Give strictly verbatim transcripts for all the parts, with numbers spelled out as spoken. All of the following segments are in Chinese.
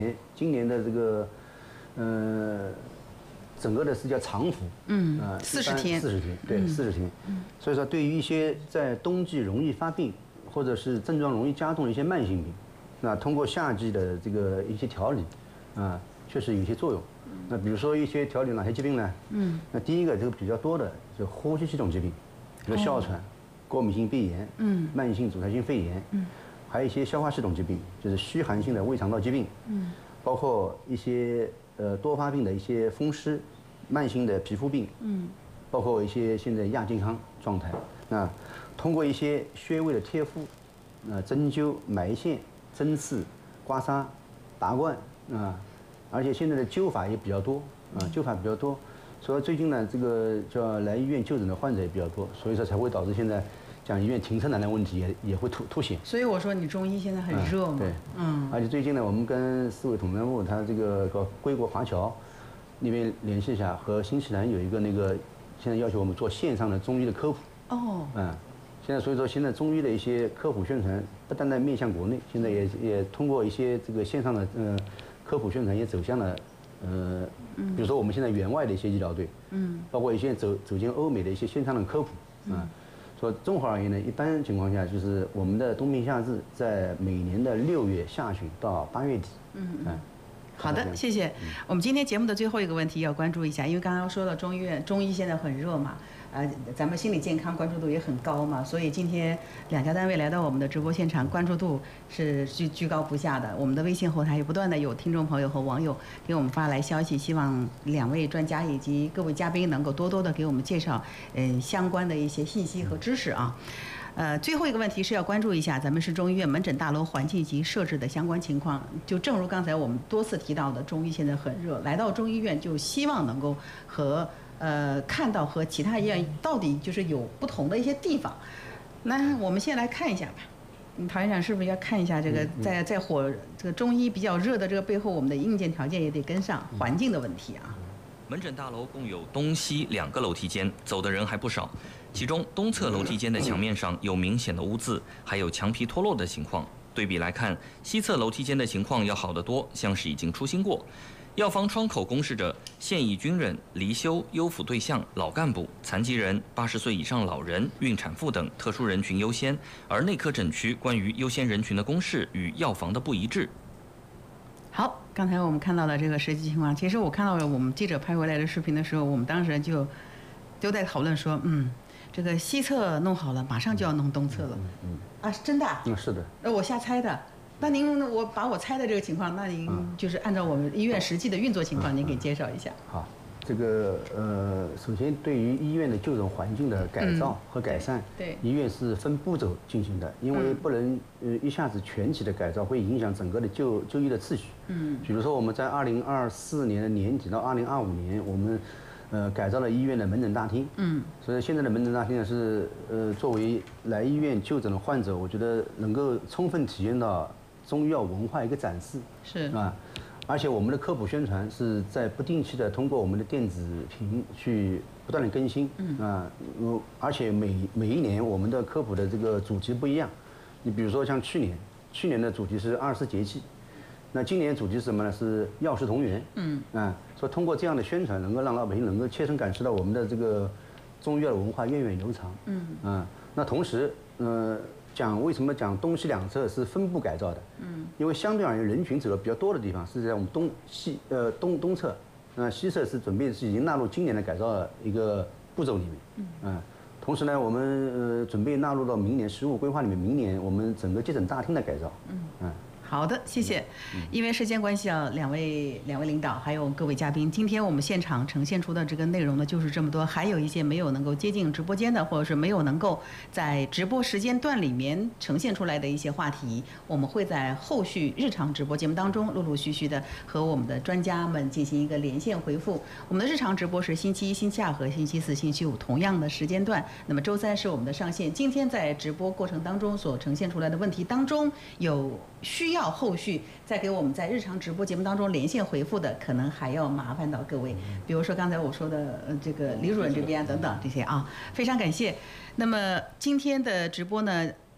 今年的这个，呃，整个的是叫长伏， 嗯， 呃， 四十天， 四十天，对，四十天。嗯，所以说对于一些在冬季容易发病或者是症状容易加重的一些慢性病，那通过夏季的这个一些调理，啊，确实有一些作用。那比如说一些调理哪些疾病呢？嗯，那第一个这个比较多的是呼吸系统疾病，比如哮喘、过敏性鼻炎、嗯，慢性阻塞性肺炎，嗯。还有一些消化系统疾病，就是虚寒性的胃肠道疾病，嗯，包括一些呃多发病的一些风湿、慢性的皮肤病，嗯，包括一些现在亚健康状态。那通过一些穴位的贴敷，呃针灸、埋线、针刺、刮痧、拔罐啊，而且现在的灸法也比较多啊，灸法比较多，所以最近呢，这个叫来医院就诊的患者也比较多，所以说才会导致现在。讲医院停车难的问题也也会凸凸显， 所以我说你中医现在很热嘛， 嗯、对，嗯，而且最近呢，我们跟市委统战部他这个个归国华侨那边联系一下，和新西兰有一个那个现在要求我们做线上的中医的科普，哦，嗯，现在所以说现在中医的一些科普宣传不单单面向国内，现在也也通过一些这个线上的呃科普宣传也走向了呃，比如说我们现在援外的一些医疗队，嗯，包括一些走走进欧美的一些线上的科普，啊。说综合而言呢，一般情况下就是我们的冬病夏治在每年的六月下旬到八月底。嗯嗯。 好的，谢谢。我们今天节目的最后一个问题要关注一下，因为刚刚说到中医院，中医现在很热嘛，呃，咱们心理健康关注度也很高嘛，所以今天两家单位来到我们的直播现场，关注度是居居高不下的。我们的微信后台也不断的有听众朋友和网友给我们发来消息，希望两位专家以及各位嘉宾能够多多的给我们介绍，嗯、呃，相关的一些信息和知识啊。呃，最后一个问题是要关注一下咱们市中医院门诊大楼环境及设置的相关情况。就正如刚才我们多次提到的，中医现在很热，来到中医院就希望能够和呃看到和其他医院到底就是有不同的一些地方。那我们先来看一下吧。嗯，陶院长是不是要看一下这个在在火这个中医比较热的这个背后，我们的硬件条件也得跟上环境的问题啊。 门诊大楼共有东西两个楼梯间，走的人还不少。其中东侧楼梯间的墙面上有明显的污渍，还有墙皮脱落的情况。对比来看，西侧楼梯间的情况要好得多，像是已经出新过。药房窗口公示着现役军人、离休、优抚对象、老干部、残疾人、八十岁以上老人、孕产妇等特殊人群优先，而内科诊区关于优先人群的公示与药房的不一致。 好，刚才我们看到的这个实际情况，其实我看到我们记者拍回来的视频的时候，我们当时就都在讨论说，嗯。这个西侧弄好了，马上就要弄东侧了。嗯嗯啊，真的？ 嗯，是的。 那我瞎猜的。那您我把我猜的这个情况，那您就是按照我们医院实际的运作情况，您给介绍一下。 好，这个呃，首先对于医院的就诊环境的改造和改善， 对， 医院是分步骤进行的，因为不能呃一下子全体的改造，会影响整个的就就医的秩序。嗯。比如说我们在二零二四年的年底到二零二五年，我们。呃，改造了医院的门诊大厅，嗯，所以现在的门诊大厅呢是呃作为来医院就诊的患者，我觉得能够充分体验到中医药文化一个展示， 是啊，而且我们的科普宣传是在不定期的通过我们的电子屏去不断的更新，嗯啊，嗯，而且每每一年我们的科普的这个主题不一样，你比如说像去年，去年的主题是二十四节气。那今年主题是什么呢？是药食同源。嗯啊，说通过这样的宣传，能够让老百姓能够切身感受到我们的这个中医药的文化源远流长。嗯啊，那同时，呃，讲为什么讲东西两侧是分步改造的？嗯，因为相对而言，人群走的比较多的地方是在我们东西呃东东侧，那、呃、西侧是准备是已经纳入今年的改造的一个步骤里面。嗯啊，同时呢，我们呃准备纳入到明年实务规划里面，明年我们整个急诊大厅的改造。嗯啊。 好的，谢谢。因为时间关系啊，两位两位领导还有各位嘉宾，今天我们现场呈现出的这个内容呢，就是这么多。还有一些没有能够接近直播间的，或者是没有能够在直播时间段里面呈现出来的一些话题，我们会在后续日常直播节目当中陆陆续续的和我们的专家们进行一个连线回复。我们的日常直播是星期一、星期二和星期四、星期五同样的时间段。那么周三是我们的上线。今天在直播过程当中所呈现出来的问题当中，有需要后续再给我们在日常直播节目当中连线回复的，可能还要麻烦到各位，比如说刚才我说的呃这个李主任这边等等这些啊，非常感谢。那么今天的直播呢，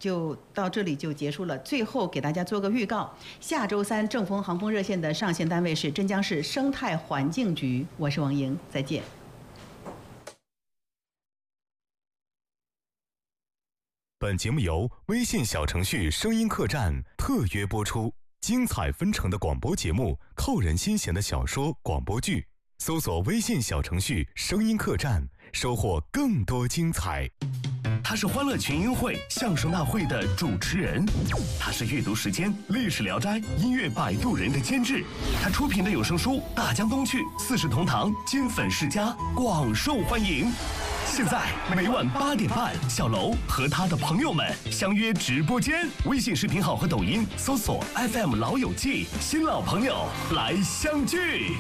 就到这里就结束了。最后给大家做个预告，下周三正风航风热线的上线单位是镇江市生态环境局。我是王莹，再见。 本节目由微信小程序声音客栈特约播出，精彩纷呈的广播节目，扣人心弦的小说、广播剧，搜索微信小程序声音客栈，收获更多精彩。 他是欢乐群英会相声大会的主持人，他是阅读时间历史聊斋音乐摆渡人的监制，他出品的有声书《大江东去》《四世同堂》《金粉世家》广受欢迎。现在每晚八点半，小楼和他的朋友们相约直播间，微信视频号和抖音搜索 F M 老友记，新老朋友来相聚。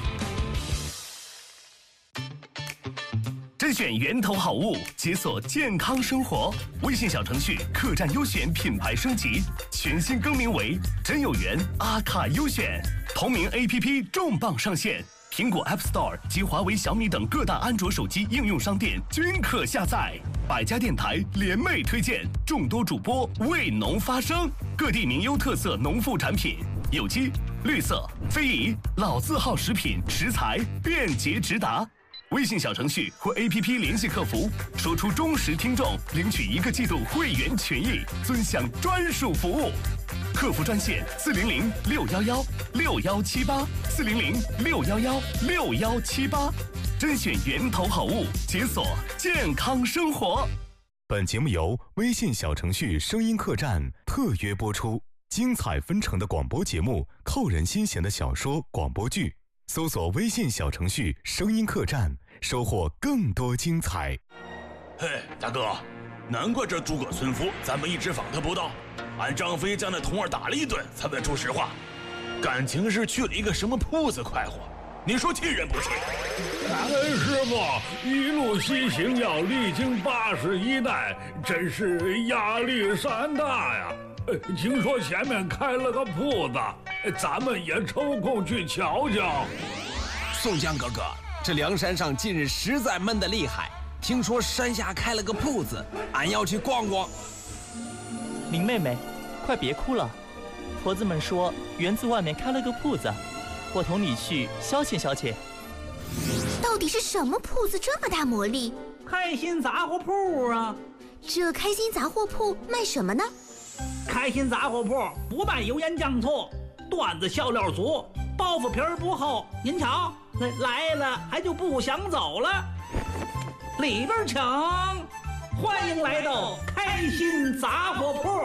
甄选源头好物，解锁健康生活。微信小程序客栈优选品牌升级，全新更名为真有缘阿卡优选。同名 A P P 重磅上线，苹果 App Store 及华为、小米等各大安卓手机应用商店均可下载。百家电台联袂推荐，众多主播为农发声，各地名优特色农副产品，有机、绿色、非遗、老字号食品食材便捷直达。微信小程序或 A P P 联系客服，说出忠实听众，领取一个季度会员权益，尊享专属服务。客服专线四零零六幺幺六幺七八四零零六幺幺六幺七八，甄选源头好物，解锁健康生活。 本节目由微信小程序声音客栈特约播出，精彩纷呈的广播节目，扣人心弦的小说、广播剧，搜索微信小程序声音客栈，收获更多精彩。 嘿，大哥，难怪这诸葛村夫咱们一直访他不到，俺张飞将那童儿打了一顿才问出实话，感情是去了一个什么铺子快活，你说气人不气？ 感恩师傅，一路西行要历经八十一代，真是压力山大呀。听说前面开了个铺子，咱们也抽空去瞧瞧。 宋江哥哥，这梁山上近日实在闷得厉害，听说山下开了个铺子，俺要去逛逛。 林妹妹，快别哭了，婆子们说园子外面开了个铺子，我同你去消遣消遣。 到底是什么铺子这么大魔力？ 开心杂货铺啊！ 这开心杂货铺卖什么呢？ 开心杂货铺不卖油盐酱醋，段子笑料足，包袱皮儿不厚。您瞧，来了还就不想走了。里边请，欢迎来到开心杂货铺。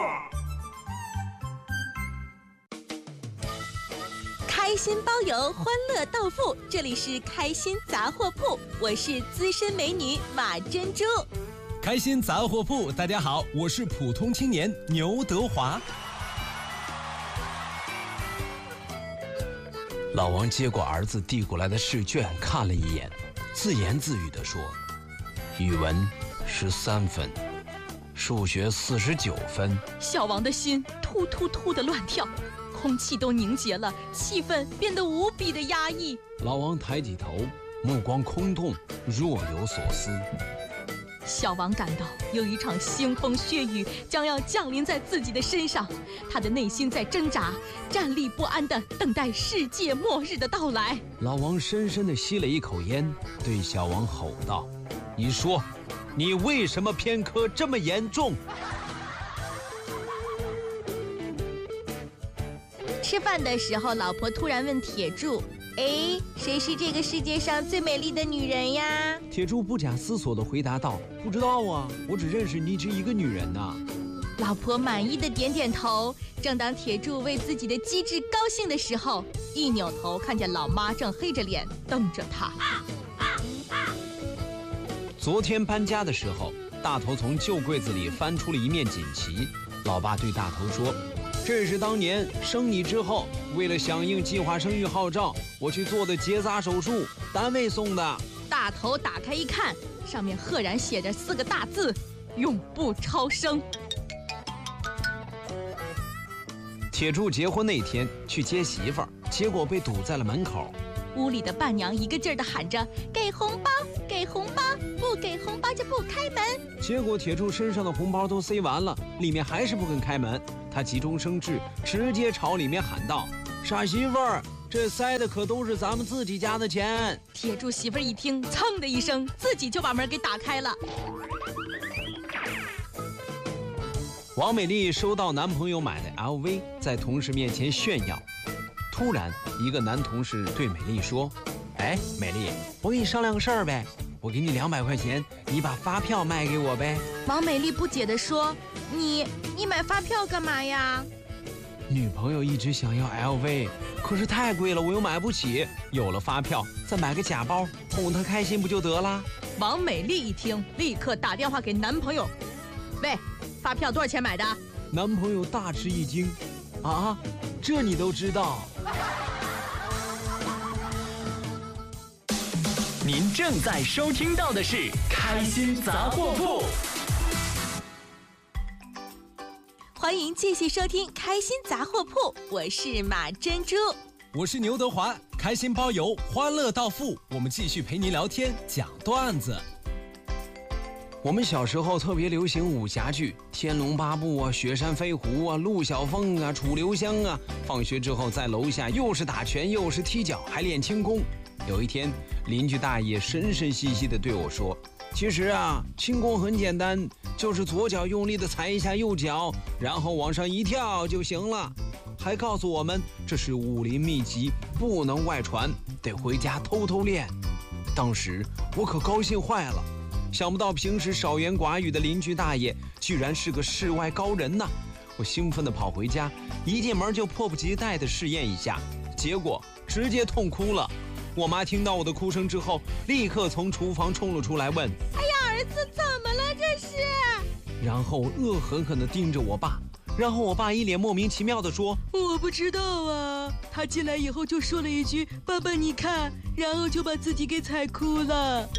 开心包邮，欢乐到付，这里是开心杂货铺，我是资深美女马珍珠。 开心杂货铺，大家好，我是普通青年牛德华。 老王接过儿子递过来的试卷，看了一眼，自言自语地说：“语文十三分，数学四十九分。” 小王的心突突突的乱跳，空气都凝结了，气氛变得无比的压抑。 老王抬起头，目光空洞，若有所思。 小王感到有一场腥风血雨将要降临在自己的身上，他的内心在挣扎，站立不安地等待世界末日的到来。 老王深深地吸了一口烟，对小王吼道：“你说，你为什么偏科这么严重？” 吃饭的时候，老婆突然问铁柱：“哎，谁是这个世界上最美丽的女人呀？” 铁柱不假思索地回答道：“不知道啊，我只认识你这一个女人呐。” 老婆满意的点点头。正当铁柱为自己的机智高兴的时候，一扭头看见老妈正黑着脸瞪着他。 昨天搬家的时候，大头从旧柜子里翻出了一面锦旗。老爸对大头说：“这是当年生你之后，为了响应计划生育号召，我去做的结扎手术，单位送的。” 大头打开一看，上面赫然写着四个大字：永不超生。铁柱结婚那天去接媳妇儿，结果被堵在了门口。 屋里的伴娘一个劲儿地喊着给红包给红包，不给红包就不开门。 结果铁柱身上的红包都塞完了，里面还是不肯开门。他急中生智，直接朝里面喊道：傻媳妇儿，这塞的可都是咱们自己家的钱。 铁柱媳妇儿一听，噌的一声，自己就把门给打开了。 王美丽收到男朋友买的 L V， 在同事面前炫耀。突然，一个男同事对美丽说：哎，美丽，我跟你商量个事儿呗，我给你两百块钱，你把发票卖给我呗。 王美丽不解地说：你你买发票干嘛呀？ 女朋友一直想要 L V， 可是太贵了，我又买不起。有了发票，再买个假包，哄她开心不就得了？ 王美丽一听，立刻打电话给男朋友：喂，发票多少钱买的？ 男朋友大吃一惊：啊，这你都知道？ 您正在收听到的是《开心杂货铺》。 欢迎继续收听《开心杂货铺》，我是马珍珠， 我是牛德华，开心包邮，欢乐到付。我们继续陪您聊天，讲段子。 我们小时候特别流行武侠剧，《天龙八部》啊，《雪山飞狐》啊，《陆小凤》啊，《楚留香》啊。放学之后在楼下又是打拳又是踢脚，还练轻功。有一天，邻居大爷神神兮兮地对我说：其实啊，轻功很简单，就是左脚用力地踩一下右脚，然后往上一跳就行了。还告诉我们这是武林秘籍，不能外传，得回家偷偷练。当时我可高兴坏了，想不到平时少言寡语的邻居大爷居然是个世外高人呐！我兴奋地跑回家，一进门就迫不及待地试验一下，结果直接痛哭了。我妈听到我的哭声之后，立刻从厨房冲了出来，问： 哎呀，儿子怎么了这是？ 然后恶狠狠地盯着我爸，然后我爸一脸莫名其妙地说： 我不知道啊。他进来以后就说了一句：爸爸你看，然后就把自己给踩哭了。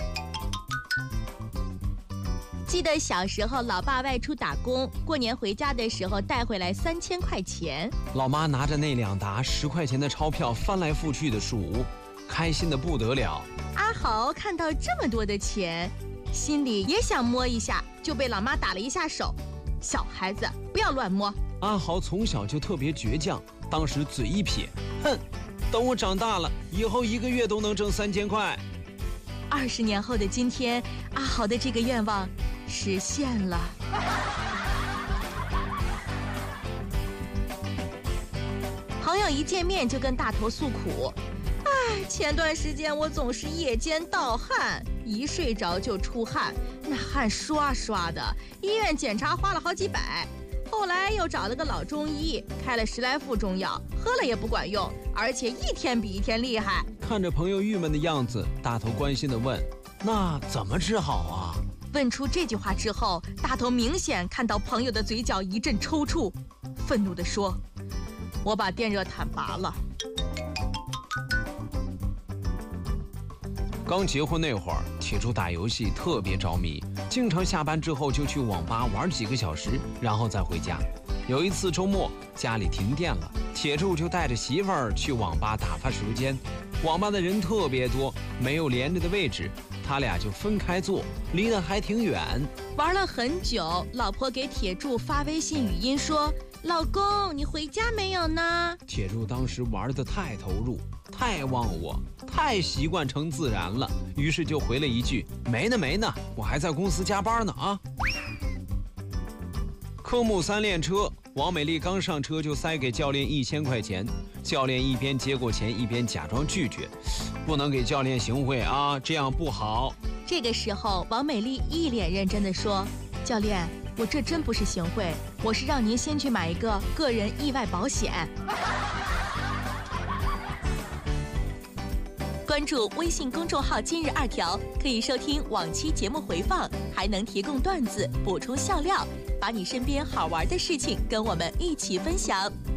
记得小时候，老爸外出打工，过年回家的时候带回来三千块钱。 老妈拿着那两沓十块钱的钞票翻来覆去的数，开心的不得了。 阿豪看到这么多的钱，心里也想摸一下，就被老妈打了一下手。小孩子不要乱摸。 阿豪从小就特别倔强，当时嘴一撇，哼，等我长大了，以后一个月都能挣三千块。 二十年后的今天，阿豪的这个愿望实现了。朋友一见面就跟大头诉苦：哎，前段时间我总是夜间盗汗，一睡着就出汗，那汗刷刷的，医院检查花了好几百。后来又找了个老中医，开了十来副中药，喝了也不管用，而且一天比一天厉害。 看着朋友郁闷的样子，大头关心地问：那怎么治好啊？ 问出这句话之后，大头明显看到朋友的嘴角一阵抽搐，愤怒地说：我把电热毯拔了。 刚结婚那会儿，铁柱打游戏特别着迷，经常下班之后就去网吧玩几个小时，然后再回家。有一次周末家里停电了，铁柱就带着媳妇儿去网吧打发时间。网吧的人特别多，没有连着的位置，他俩就分开坐，离得还挺远。 玩了很久，老婆给铁柱发微信语音说：老公，你回家没有呢？ 铁柱当时玩得太投入，太忘我，太习惯成自然了，于是就回了一句：没呢没呢，我还在公司加班呢啊。科目三练车，王美丽刚上车就塞给教练一千块钱，教练一边接过钱一边假装拒绝：不能给教练行贿啊，这样不好。 这个时候，王美丽一脸认真地说：教练，我这真不是行贿，我是让您先去买一个个人意外保险。关注微信公众号今日二条，可以收听往期节目回放，还能提供段子、补充笑料，把你身边好玩的事情跟我们一起分享。